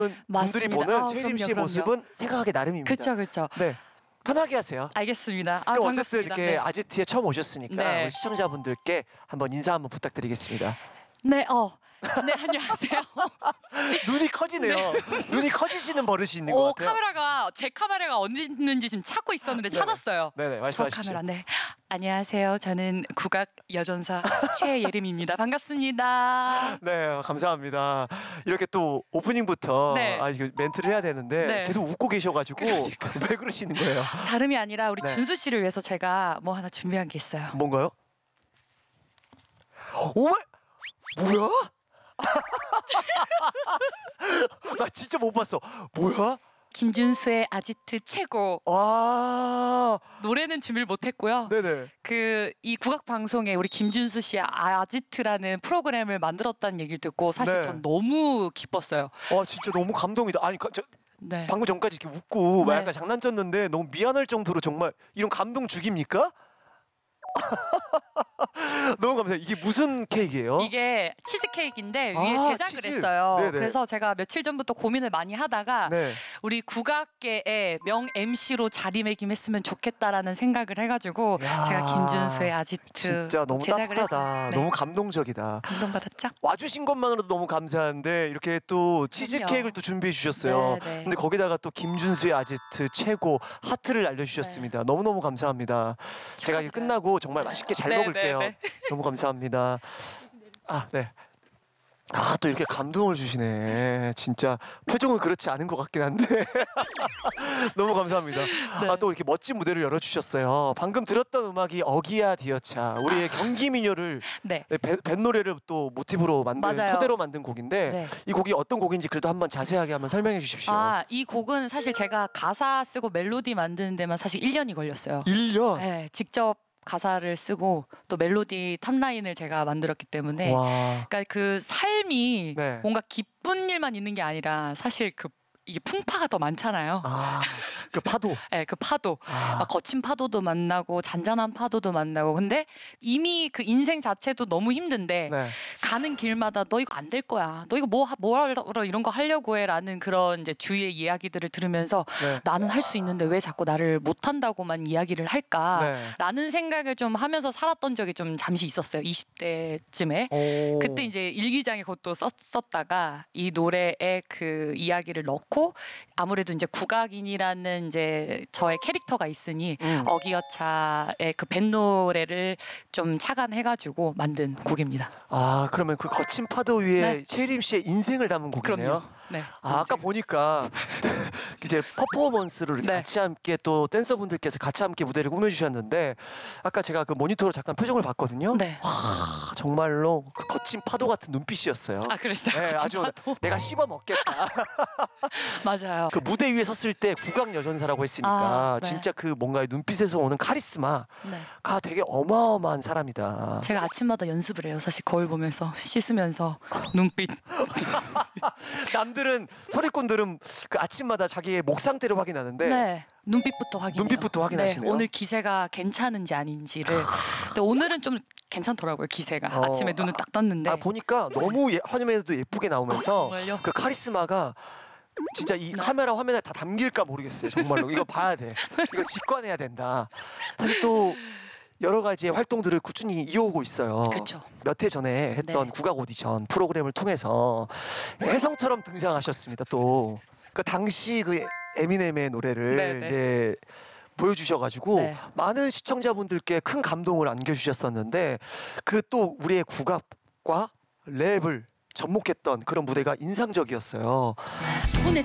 분들이 맞습니다. 보는 아, 최혜림 씨의 그럼요. 모습은 생각하기 나름입니다. 그렇죠. 네, 편하게 하세요. 알겠습니다. 그럼 어쨌든 반갑습니다. 이렇게 네. 아지트에 처음 오셨으니까 네. 우리 시청자분들께 한번 인사 한번 부탁드리겠습니다. 네, 네, 안녕하세요. 눈이 커지네요. 눈이 커지시는 버릇이 있는 것 같아요. 카메라가 제 카메라가 어디 있는지 지금 찾고 있었는데 찾았어요. 네네, 저 말씀하십시오. 카메라. 네. 안녕하세요. 저는 국악 여전사 최예림입니다. 반갑습니다. 네, 감사합니다. 이렇게 또 오프닝부터 네. 이거 멘트를 해야 되는데 네. 계속 웃고 계셔가지고 왜 그러시는 거예요? 다름이 아니라 우리 네. 준수 씨를 위해서 제가 뭐 하나 준비한 게 있어요. 뭔가요? 오마 뭐야? 나 진짜 못 봤어. 뭐야? 김준수의 아지트 최고. 와, 노래는 준비를 못했고요. 네네. 이 국악 방송에 우리 김준수 씨의 아지트라는 프로그램을 만들었다는 얘기를 듣고 사실 네. 전 너무 기뻤어요. 진짜 너무 감동이다. 아니, 네. 방금 전까지 이렇게 웃고 막 네. 약간 장난쳤는데 너무 미안할 정도로 정말 이런 감동 죽입니까? 너무 감사해요. 이게 무슨 케이크예요? 이게 치즈 케이크인데 아, 위에 제작을 치즈. 했어요. 네네. 그래서 제가 며칠 전부터 고민을 많이 하다가 네. 우리 국악계의 명 MC로 자리매김했으면 좋겠다라는 생각을 해가지고 야, 제가 김준수의 아지트 진짜 너무 제작을 따뜻하다. 해서 네. 너무 감동적이다. 감동받았죠? 와주신 것만으로도 너무 감사한데 이렇게 또 치즈 그럼요. 케이크를 또 준비해 주셨어요. 네, 네. 근데 거기다가 또 김준수의 아지트 최고 하트를 알려주셨습니다. 너무너무 감사합니다. 제가 이게 끝나고 정말 맛있게 잘 네, 먹을게요. 네, 네. 너무 감사합니다. 네. 또 이렇게 감동을 주시네. 진짜 표정은 그렇지 않은 것 같긴 한데 너무 감사합니다. 네. 또 이렇게 멋진 무대를 열어주셨어요. 방금 들었던 음악이 어기야 디어차, 우리의 경기 미녀를 네. 밴 노래를 또 모티브로 만든, 맞아요. 토대로 만든 곡인데 네. 이 곡이 어떤 곡인지 그래도 한번 자세하게 한번 설명해 주십시오. 이 곡은 사실 제가 가사 쓰고 멜로디 만드는 데만 사실 1년이 걸렸어요. 1년? 네, 직접 가사를 쓰고 또 멜로디 탑라인을 제가 만들었기 때문에 와. 그러니까 그 삶이 네. 뭔가 기쁜 일만 있는 게 아니라 사실 이게 풍파가 더 많잖아요. 그 파도. 네, 그 파도. 막 거친 파도도 만나고 잔잔한 파도도 만나고 근데 이미 그 인생 자체도 너무 힘든데 네. 가는 길마다 너 이거 안 될 거야. 너 이거 뭐하러 이런 거 하려고 해라는 그런 이제 주위의 이야기들을 들으면서 네. 나는 할 수 있는데 왜 자꾸 나를 못한다고만 이야기를 할까? 네. 라는 생각을 좀 하면서 살았던 적이 좀 잠시 있었어요. 20대쯤에. 오. 그때 이제 일기장에 그것도 썼다가 이 노래에 그 이야기를 넣고 아무래도 이제 국악인이라는 이제 저의 캐릭터가 있으니 어기여차의 그 밴 노래를 좀 착안해가지고 만든 곡입니다. 그러면 그 거친 파도 위에 네. 최혜림 씨의 인생을 담은 곡이네요. 그럼요. 네. 아까 보니까 이제 퍼포먼스를 이렇게 네. 같이 함께 또 댄서분들께서 같이 함께 무대를 꾸며주셨는데 아까 제가 그 모니터로 잠깐 표정을 봤거든요. 네. 정말로 그 거친 파도 같은 눈빛이었어요. 그랬어요. 네, 거친 아주 파도. 내가 씹어 먹겠다. 맞아요. 그 무대 위에 섰을 때 국악 여전사라고 했으니까 네. 진짜 그 뭔가 눈빛에서 오는 카리스마가 네. 되게 어마어마한 사람이다. 제가 아침마다 연습을 해요. 사실 거울 보면서 씻으면서 눈빛. 남들은 소리꾼들은 그 아침마다 자기의 목 상태를 확인하는데 네. 눈빛부터 확인해요. 눈빛부터 확인하시네요. 네, 오늘 기세가 괜찮은지 아닌지를. 근데 오늘은 좀 괜찮더라고요. 기세가. 아침에 눈을 딱 떴는데. 보니까 너무 화면에도 예쁘게 나오면서 정말요? 그 카리스마가 진짜 이 카메라 화면에 다 담길까 모르겠어요. 정말로 이거 봐야 돼. 이거 직관해야 된다. 사실 또 여러 가지의 활동들을 꾸준히 이어오고 있어요. 그쵸. 몇 해 전에 했던 네. 국악 오디션 프로그램을 통해서 혜성처럼 등장하셨습니다. 또 그 당시 그 에미넴의 노래를 네, 네. 이제 보여주셔가지고 네. 많은 시청자분들께 큰 감동을 안겨주셨었는데 그 또 우리의 국악과 랩을 접목했던 그런 무대가 인상적이었어요. 손에